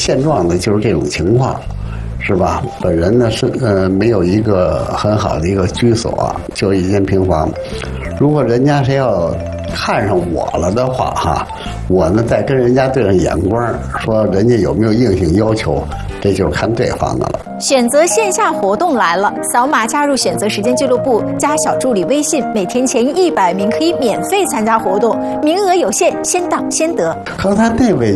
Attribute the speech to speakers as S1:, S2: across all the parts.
S1: 现状的就是这种情况，是吧？本人呢是没有一个很好的一个居所，就一间平房。如果人家谁要看上我了的话，哈，我呢再跟人家对上眼光，说人家有没有硬性要求，这就是看对方的了。
S2: 选择线下活动来了，扫码加入选择时间俱乐部，加小助理微信，每天前100名可以免费参加活动，名额有限，先到先得。
S1: 刚才那位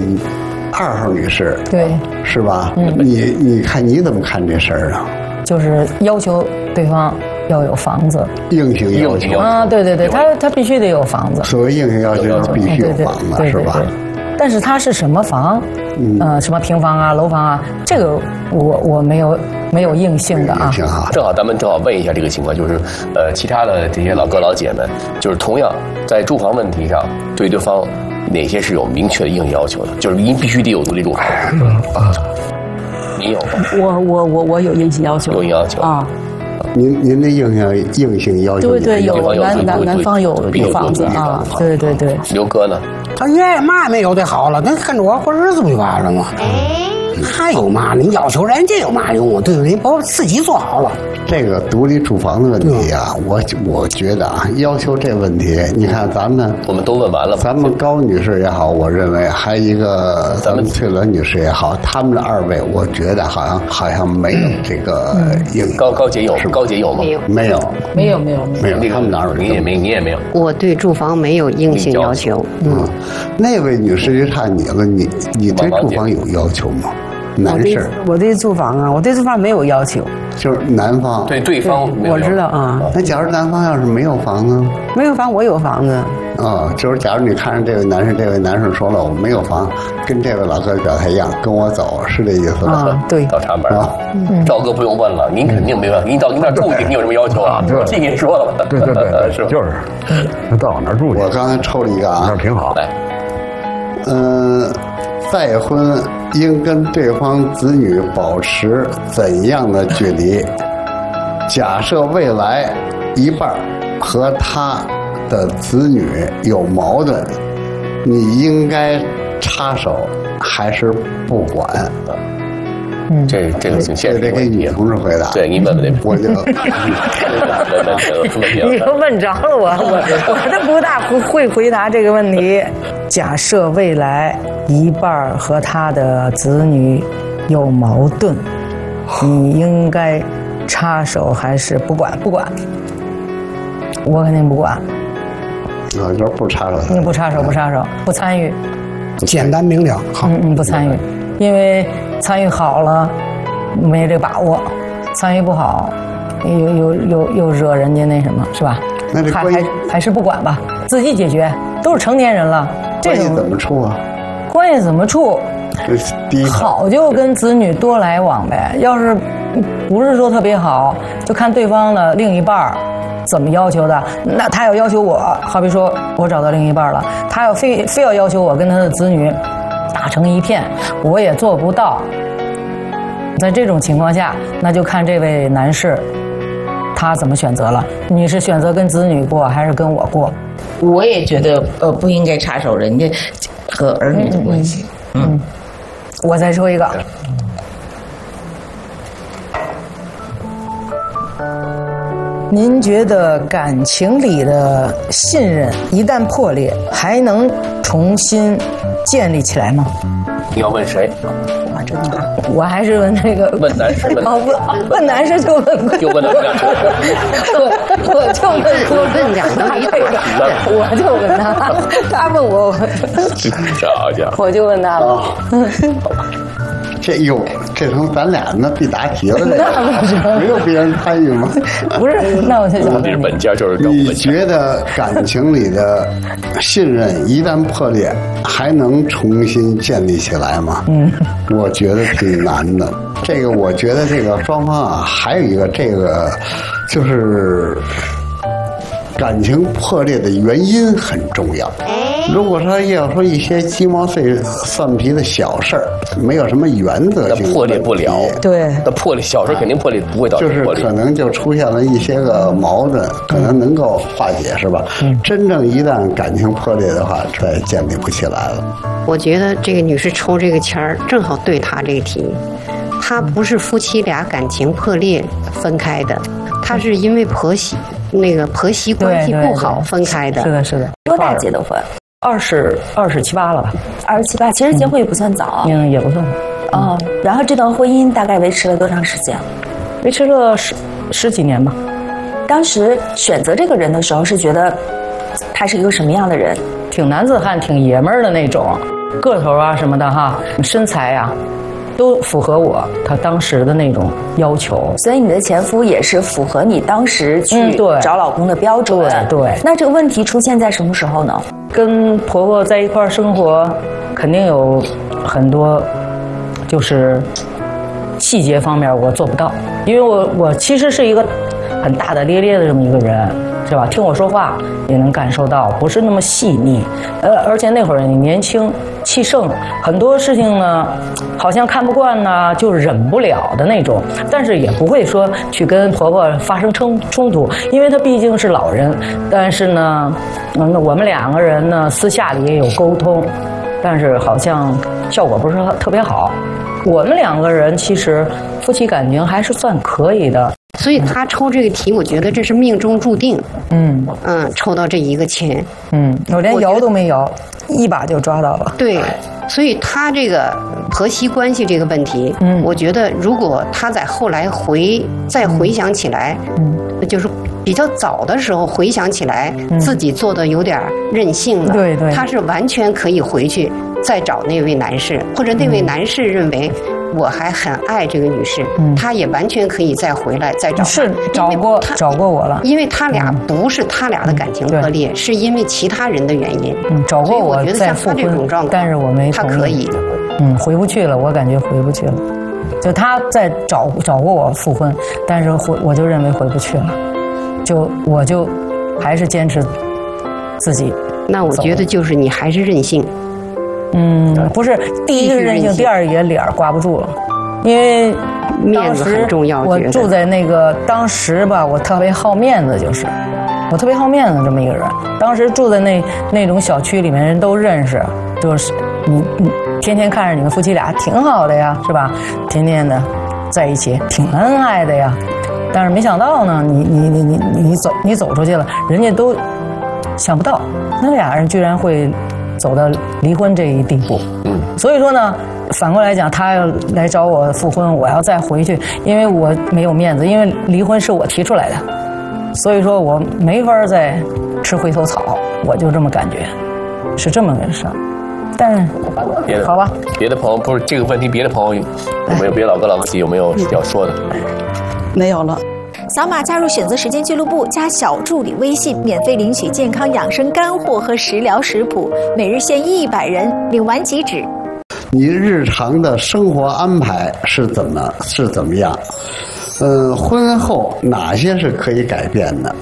S1: 2号女士，
S3: 对，
S1: 是吧？你看你怎么看这事儿啊？
S3: 就是要求对方要有房子，
S1: 硬性要求
S3: 啊，对对对，他必须得有房子。
S1: 所谓硬性要求就是必须有房子，是吧？
S3: 但是它是什么房？什么平房啊、楼房啊，这个我没有硬性的啊。
S4: 咱们正好问一下这个情况，就是其他的这些老哥老姐们，就是同样在住房问题上，对对方哪些是有明确的硬性要求的？就是您必须得有独立住房。您有吗？
S5: 我有硬性要求。
S4: 有硬要求啊。
S1: 您的硬性要求？
S5: 对对，有男方有房子啊，对对对。
S4: 刘哥呢？
S6: 他爷嘛没有的好了，那跟着我过日子不就完了吗？还有嘛？你要求人家有嘛用啊？对不对？把自己做好了。
S1: 这个独立住房的问题啊，我觉得啊，要求这问题，你看咱们
S4: 我们都问完了，
S1: 咱们高女士也好，我认为还有一个咱们翠兰女士也好，他们的2位，我觉得好像没有这个硬。
S4: 高姐有，高姐有吗？
S1: 没有，
S4: 他们哪有？你也没有。
S7: 我对住房没有硬性要求。
S1: 那位女士就看你了，你对住房有要求吗？男士，
S5: 我对住房啊，我对住房没有要求，
S1: 就是男方
S4: 对对方
S5: 我知道啊。
S1: 那假如男方要是没有房呢？
S5: 没有房，我有房子。
S1: 就是假如你看上这位男士说了我没有房，跟这位老哥表态一样，跟我走，是这意思吧？
S5: 啊，对，
S4: 到插门啊。赵哥不用问了，您肯定没问，您到您那住去，您有什么要求啊？听您说了吧？
S8: 对，是就是，那到我那住去。
S1: 我刚才抽了一个啊，
S8: 那挺好。
S1: 再婚应跟对方子女保持怎样的距离？假设未来一半和他的子女有矛盾，你应该插手还是不管？
S4: 这个挺现实，
S1: 得给女同志回答。
S4: 对，您问问
S1: 我就
S3: 你又问着了我都不大会回答这个问题。假设未来一半和他的子女有矛盾，你应该插手还是不管？不管，我肯定不管。
S1: 就是不插手。
S3: 你不插手，不参与。
S6: 简单明了，好。
S3: 不参与，因为参与好了没这把握，参与不好又惹人家那什么，是吧？
S1: 那这
S3: 还是不管吧，自己解决，都是成年人了。
S1: 关系怎么处啊？
S3: 关系怎么处？
S1: 第一
S3: 好就跟子女多来往呗。要是不是说特别好，就看对方的另一半怎么要求的。那他要求我，好比说我找到另一半了，他要非要求我跟他的子女打成一片，我也做不到。在这种情况下，那就看这位男士他怎么选择了。你是选择跟子女过还是跟我过？
S9: 我也觉得不应该插手人家和儿女的关系。
S3: 我再说一个。您觉得感情里的信任一旦破裂，还能重新建立起来吗？
S4: 你要问谁？
S3: 我还是问那个。
S4: 问男士。
S3: 问男士就问。
S4: 就问他们俩。
S3: 我就问。
S7: 我问两个一对
S3: 我就问他，他问我。
S4: 好家伙。
S3: 我就问他了。
S1: 这成咱俩那必答题了，没有别人参与吗？
S3: 不是，那我就想
S4: 问你，本家就是
S1: 你觉得感情里的信任一旦破裂，还能重新建立起来吗？我觉得挺难的。这个我觉得这个双方啊，还有一个这个就是感情破裂的原因很重要。如果说要说一些鸡毛蒜皮的小事儿，没有什么原则性，
S4: 那破裂不了。
S3: 对，
S4: 那破裂小事肯定破裂，不会导致破裂。
S1: 就是可能就出现了一些个矛盾，可能能够化解，是吧？真正一旦感情破裂的话，再建立不起来了。
S7: 我觉得这个女士抽这个签儿正好对她这个题，她不是夫妻俩感情破裂分开的，她是因为婆媳关系不好分开的。
S3: 是的，是的。
S5: 多大结的婚
S3: 27、8了吧
S5: ？27、8，其实结婚也不算早。
S3: 也不算早。
S5: 哦，然后这段婚姻大概维持了多长时间？
S3: 维持了十几年吧。
S5: 当时选择这个人的时候，是觉得他是一个什么样的人？
S3: 挺男子汉，挺爷们儿的那种，个头啊什么的哈，身材啊，都符合他当时的那种要求。
S5: 所以你的前夫也是符合你当时去找老公的标准。
S3: 对。
S5: 那这个问题出现在什么时候呢？
S3: 跟婆婆在一块儿生活，肯定有很多就是细节方面我做不到，因为我其实是一个很大大咧咧的这么一个人，是吧？听我说话也能感受到，不是那么细腻。而且那会儿你年轻气盛，很多事情呢，好像看不惯呢，就忍不了的那种。但是也不会说去跟婆婆发生冲突，因为她毕竟是老人。但是呢，我们2个人呢，私下里也有沟通，但是好像效果不是特别好。我们2个人其实夫妻感情还是算可以的。
S7: 所以他抽这个题，我觉得这是命中注定。抽到这一个签。
S3: 我连摇都没摇，一把就抓到了。
S7: 对，所以他这个婆媳关系这个问题，我觉得如果他在后来再回想起来，就是比较早的时候回想起来，自己做的有点任性了。
S3: 对，
S7: 他是完全可以回去再找那位男士，或者那位男士认为我还很爱这个女士，他也完全可以再回来再找。
S3: 是找过我了，
S7: 因为他俩不是他俩的感情破裂，是因为其他人的原因。
S3: 找过我
S7: 再复婚，
S3: 但是我没同意。
S7: 他可以，
S3: 回不去了，我感觉回不去了。就他在找过我复婚，但是我就认为回不去了，我就还是坚持自己。
S7: 那我觉得就是你还是任性。
S3: 不是，第一个是任性，第二也脸挂不住了，因为
S7: 面子很重要。
S3: 我住在那个当时吧，我特别好面子，我特别好面子这么一个人。当时住在那种小区里面，人都认识，就是你天天看着你们夫妻俩挺好的呀，是吧？天天的在一起，挺恩爱的呀。但是没想到呢，你走出去了，人家都想不到，那俩人居然会走到离婚这一地步。所以说呢，反过来讲，他要来找我复婚，我要再回去，因为我没有面子，因为离婚是我提出来的，所以说我没法再吃回头草，我就这么感觉，是这么个事儿。但是好吧，
S4: 别的朋友不是这个问题，别的朋友有没有别老哥老姐有没有要说的？
S5: 没有了。
S2: 扫码加入选择时间俱乐部，加小助理微信，免费领取健康养生干货和食疗食谱，每日限100人，领完即止。
S1: 你日常的生活安排是怎么样？婚后哪些是可以改变的？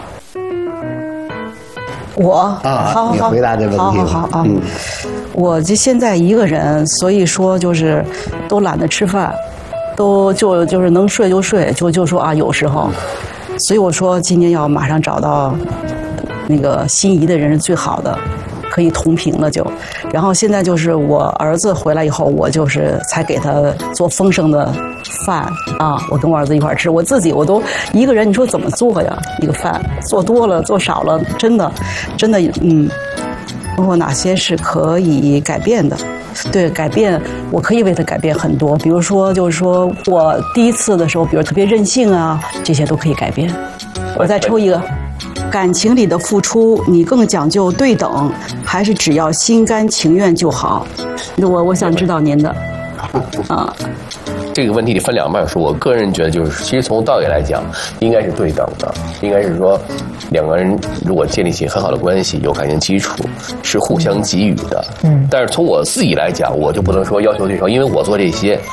S5: 好，
S1: 你回答这问题。
S5: 好啊。我这现在一个人，所以说就是都懒得吃饭。就是能睡就睡，就说啊，有时候，所以我说今年要马上找到那个心仪的人是最好的，可以同频了就。然后现在就是我儿子回来以后，我就是才给他做丰盛的饭啊，我跟我儿子一块吃，我自己我都一个人，你说怎么做呀？一个饭做多了做少了，真的，包括哪些是可以改变的？对，改变我可以为他改变很多，比如说就是说我第一次的时候，比如特别任性啊，这些都可以改变。我再抽一个，感情里的付出，你更讲究对等，还是只要心甘情愿就好？我想知道您的啊。
S4: 这个问题得分两半说。我个人觉得，就是其实从道理来讲，应该是对等的，应该是说两个人如果建立起很好的关系，有感情基础，是互相给予的。但是从我自己来讲，我就不能说要求对方，因为我做这些，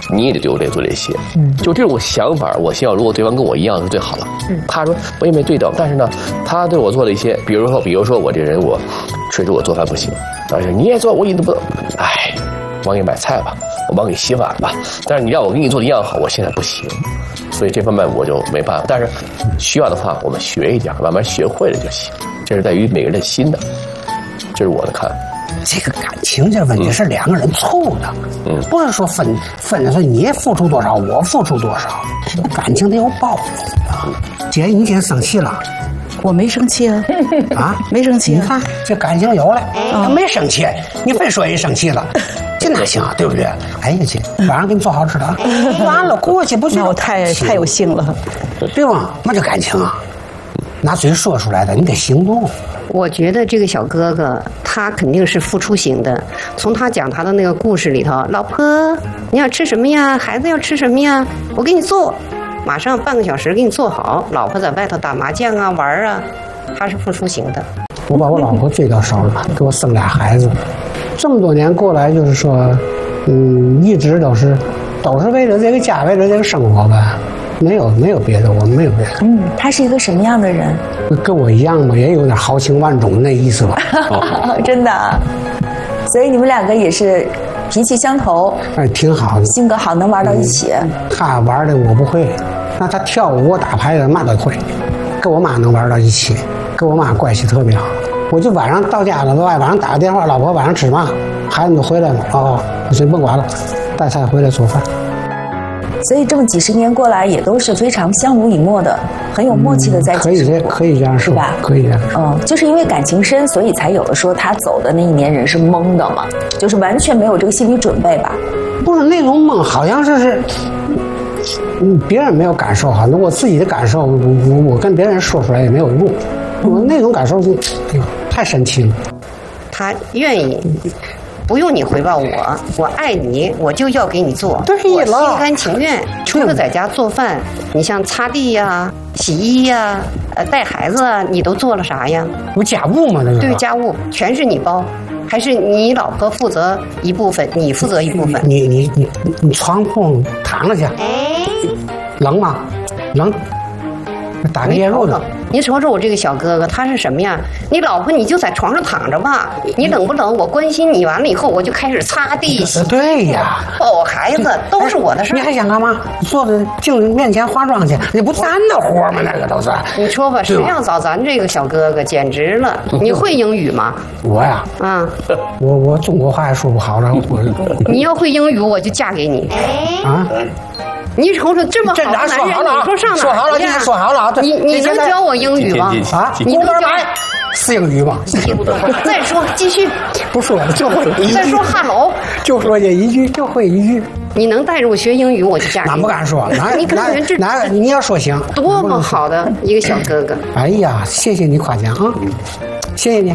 S4: 你也得对我得做这些。就这种想法，我希望如果对方跟我一样是最好了。他说我也没对等，但是呢，他对我做了一些，比如说我这人我确实我做饭不行，但是你也做，我一直不，哎，我给你买菜吧，我帮你洗碗吧，但是你让我给你做的一样好，我现在不行。所以这方面我就没办法，但是需要的话，我们学一点，慢慢学会了就行。这是在于每个人的心的，这是我的看法。
S6: 这个感情这问题是两个人凑的，不是说分的是你付出多少，我付出多少，感情得有包容的。姐，你今天生气了？
S5: 我没生气啊，
S6: 啊，
S5: 没生气。
S6: 你看这感情有了，没生气，你非说人生气了。这哪行啊，对不对？哎呀，姐，晚上给你做好吃的啊！完了，过去不就
S5: 那我太有性了，
S6: 对吧？那这感情啊，拿嘴说出来的，你得行动。
S7: 我觉得这个小哥哥他肯定是付出型的。从他讲他的那个故事里头，老婆你要吃什么呀？孩子要吃什么呀？我给你做，马上半个小时给你做好。老婆在外头打麻将啊玩啊，他是付出型的。
S6: 我把我老婆追到手了，给我生俩孩子，这么多年过来，就是说，一直都是为了这个家，为了这个生活吧，没有别的，我们没有别的。
S2: 他是一个什么样的人？
S6: 跟我一样嘛，也有点豪情万种那意思吧。
S2: 真的啊，所以你们两个也是脾气相投，
S6: 哎，挺好的，
S2: 性格好，能玩到一起。
S6: 他玩的我不会，那他跳舞我打牌的嘛都会，跟我妈能玩到一起，跟我妈关系特别好。我就晚上到家了，晚上打个电话，老婆晚上吃嘛，孩子们都回来了，哦，我先甭管了，带菜回来做饭。
S2: 所以这么几十年过来，也都是非常相濡以沫的，很有默契的在一起。
S6: 可以这样说，
S2: 是吧？
S6: 可以这样说。
S2: 就是因为感情深，所以才有的说他走的那一年人是懵的嘛，就是完全没有这个心理准备吧？
S6: 不是那种懵，好像是别人没有感受哈，我自己的感受，我跟别人说出来也没有用。我那种感受就，哎呦，太神奇了。
S7: 他愿意，不用你回报我，我爱你，我就要给你做，
S6: 对了，
S7: 我心甘情愿。除了在家做饭，你像擦地呀、洗衣呀、带孩子啊，你都做了啥呀？
S6: 有家务嘛，那个。
S7: 对，家务全是你包，还是你老婆负责一部分，你负责一部分？
S6: 你床铺躺着去，冷吗？冷。打个夜路的。
S7: 你瞅瞅我这个小哥哥，他是什么呀？你老婆你就在床上躺着吧，你冷不冷？我关心你，完了以后我就开始擦地。
S6: 对呀，
S7: 抱孩子都是我的事。
S6: 你还想干嘛？坐在镜面前化妆去，你不咱的活吗？那个都是。
S7: 你说吧，谁要找咱这个小哥哥，简直了！你会英语吗？
S6: 我呀，我中国话也说不好了。
S7: 你要会英语，我就嫁给你。
S6: 啊？
S7: 你瞅瞅这么好的男人，你说上哪？
S6: 说好了，今天说好了啊！
S7: 你能教我英语吗？
S6: 啊，你能教是英语吗？
S7: 再说，继续。
S6: 不说了，就会一句。
S7: 再说hello，
S6: 就说这一句，就会一句。
S7: 你能带着我学英语，我就嫁给你。
S6: 哪不敢说？你要说行。
S7: 多么好的一个小哥哥！
S6: 哎呀，谢谢你夸奖啊，谢谢你。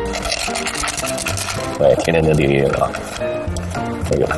S4: 对，天天跟弟弟啊，哎呦。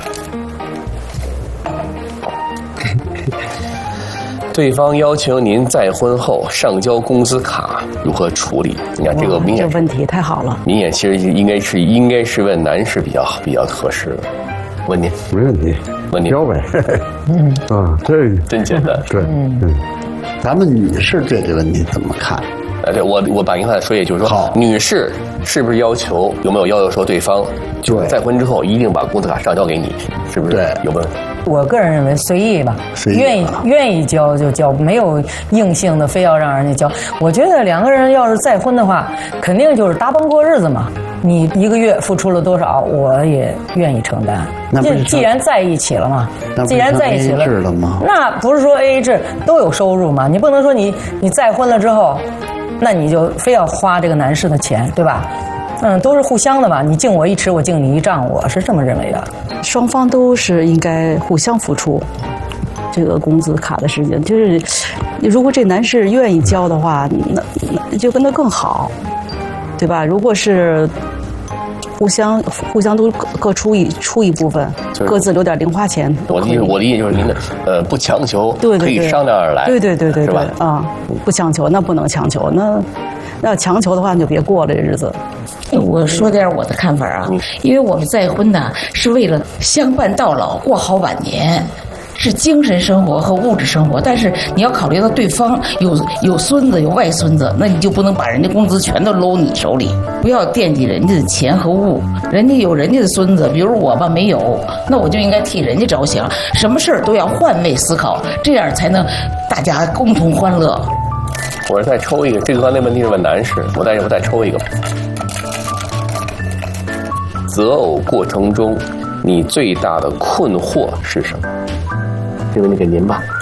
S4: 对方要求您再婚后上交工资卡，如何处理？你看这个明显，
S5: 这问题太好了。
S4: 明显其实应该是问男士比较合适。问您，
S8: 没问题，
S4: 问您，
S8: 交呗。这
S4: 真简单。
S8: 对，
S1: 咱们女士对这问题怎么看？
S4: 对，我把您刚才说，也就是说，女士是不是有没有要求说对方就再婚之后一定把工资卡上交给你？是不是？
S1: 对，
S3: 有没有？我个人认为随意吧，愿意交就交，没有硬性的非要让人家交。我觉得两个人要是再婚的话，肯定就是搭帮过日子嘛。你一个月付出了多少，我也愿意承担。既然在一起了嘛，既然在一起了，那不是说 AA 制都有收入嘛？你不能说你再婚了之后，那你就非要花这个男士的钱，对吧？都是互相的嘛，你敬我一尺，我敬你一丈，我是这么认为的。
S5: 双方都是应该互相付出这个工资卡的时间，就是如果这男士愿意交的话，那就跟他更好，对吧？如果是互相都各出一部分，各自留点零花钱。
S4: 我的意思就是您的不强求，
S5: 对，
S4: 可以商量而来。
S5: 对，是吧？不强求，那不能强求， 要强求的话，你就别过了这日子。
S9: 我说点我的看法啊，因为我们再婚呢，是为了相伴到老，过好晚年。是精神生活和物质生活，但是你要考虑到对方有孙子有外孙子，那你就不能把人家工资全都搂你手里，不要惦记人家的钱和物，人家有人家的孙子，比如我吧没有，那我就应该替人家着想，什么事儿都要换位思考，这样才能大家共同欢乐。
S4: 我再抽一个，这个刚才问题是问男士，我再抽一个。择偶过程中，你最大的困惑是什么？这个问题给您吧。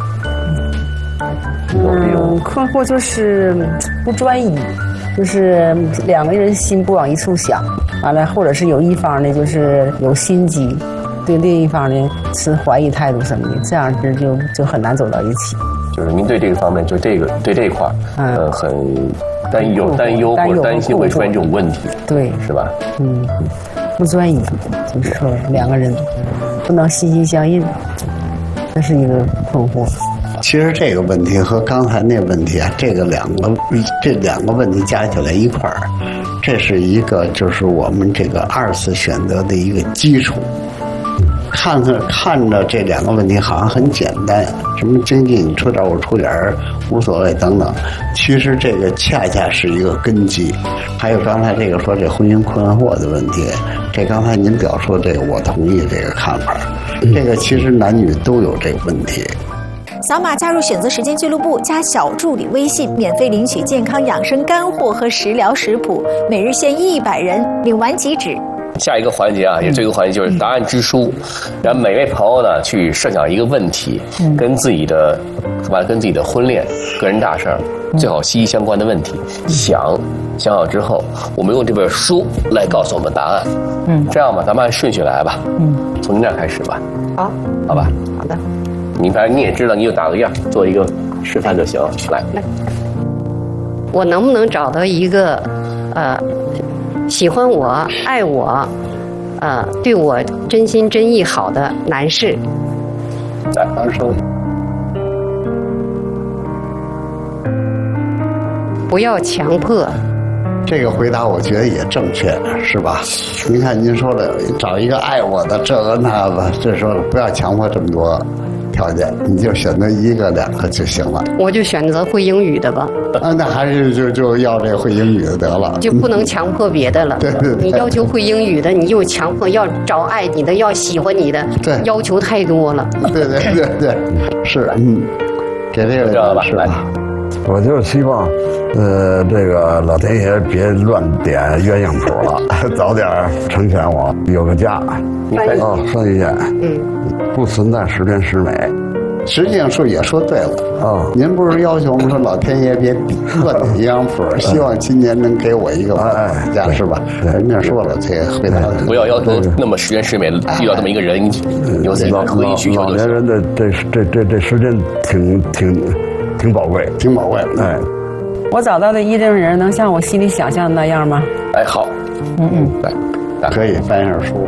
S10: 困惑就是不专一，就是两个人心不往一处想，完了或者是有一方呢就是有心机，对另一方呢持怀疑态度什么的，这样子就很难走到一起。
S4: 就是您对这个方面，就对这一块，很担忧或者担心会出现这种问题，
S10: 对，
S4: 是吧？
S10: 不专一，就是说两个人不能心心相印。这是一个困惑。
S1: 其实这个问题和刚才那问题啊，这两个问题加起来一块儿，这是一个就是我们这个二次选择的一个基础。看着这两个问题好像很简单，什么经济你出点我出点无所谓等等，其实这个恰恰是一个根基。还有刚才这个说这婚姻困惑的问题，这刚才您表述这个我同意这个看法，这个其实男女都有这个问题。
S2: 扫码加入选择时间俱乐部，加小助理微信，免费领取健康养生干货和食疗食谱，每日限100人，领完即止。
S4: 下一个环节啊，也最后一个环节就是答案之书，让每位朋友呢去设想一个问题，跟自己的婚恋、个人大事儿最好息息相关的问题，想好之后，我们用这本书来告诉我们答案。这样吧，咱们按顺序来吧。从您这儿开始吧。好吧。
S7: 好的。
S4: 你反正你也知道，你就打个样，做一个示范就行。来，
S7: 我能不能找到一个喜欢我、爱我，对我真心真意好的男士？
S4: 来，二手。
S7: 不要强迫。
S1: 这个回答我觉得也正确，是吧？您看您说的，找一个爱我的这个那个，这说了不要强迫这么多条件，你就选择1个2个就行了。
S7: 我就选择会英语的吧。
S1: 那还是就要这会英语的得了，
S7: 就不能强迫别的了。
S1: 对，
S7: 你要求会英语的，你又强迫要找爱你的，要喜欢你的，
S1: 对，
S7: 要求太多了。
S1: 对，是，给这个
S4: 吧，来。
S8: 我就是希望，这个老天爷别乱点鸳鸯谱了，早点成全我，有个家。翻译不存在十全十美。
S1: 实际上也说对了您不是要求我们说老天爷别乱点鸳鸯谱，希望今年能给我一个家，是吧？人家说了，这个回答
S4: 不要要求那么十全十美，遇到这么一个人，有自己的合意需求。
S8: 老年人的这时间挺宝贵，
S1: 挺宝贵。
S10: 我找到的一定人能像我心里想象的那样吗？
S4: 好，
S1: 来，可以翻一下书。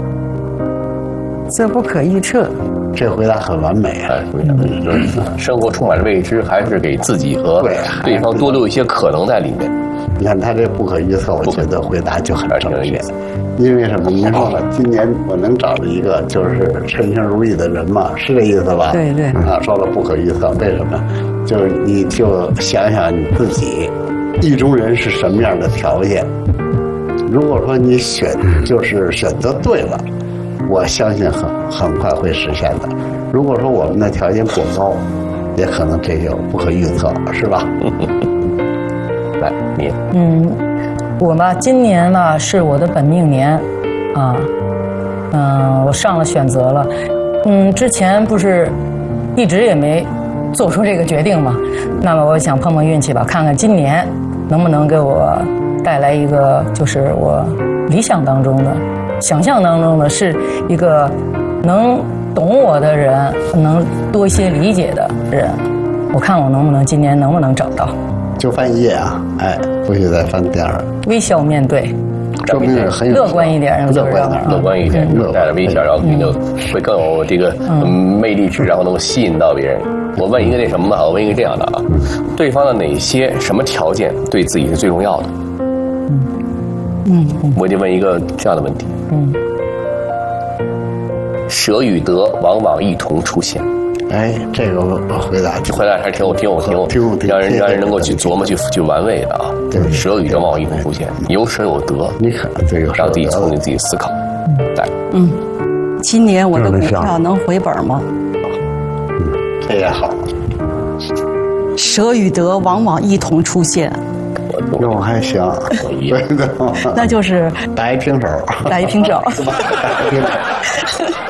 S10: 这不可预测，
S1: 这回答很完美啊！
S4: 生活充满了未知，还是给自己和对方多留一些可能在里面。
S1: 你看他这不可预测，我觉得回答就很正确。因为什么？您说了，今年我能找着一个就是称心如意的人嘛，是这意思吧？
S10: 对。
S1: 说了不可预测，为什么？就是你就想想你自己，意中人是什么样的条件。如果说你选择对了，我相信很快会实现的。如果说我们的条件过高，也可能这就不可预测，是吧？
S4: 来，你
S3: 我呢，今年呢是我的本命年，我上了选择了，之前不是一直也没做出这个决定嘛，那么我想碰碰运气吧，看看今年能不能给我带来一个就是我理想当中的、想象当中的是一个能懂我的人，能多一些理解的人，我看我今年能不能找到。
S1: 就翻一页啊，不许再翻第二。
S3: 微笑面对。
S1: 说明是很有
S3: 乐观一点，
S1: 乐
S4: 观一点，带着微笑，然后你就会更有这个魅力值，然后能够吸引到别人。我问一个那什么吧，我问一个这样的啊，对方的哪些什么条件对自己是最重要的？我就问一个这样的问题。舍与得往往一同出现。
S1: 哎，这个回答
S4: 还是挺有，让人能够去琢磨去玩味的啊。对，舍与得往往一同出现，有舍有得。
S1: 你看这个，
S4: 让自己从你自己思考。来，
S5: 今年我的股票能回本吗？
S1: 这也好。
S5: 舍与得往往一同出现。
S1: 我还行，
S5: 那就是
S1: 打一平手。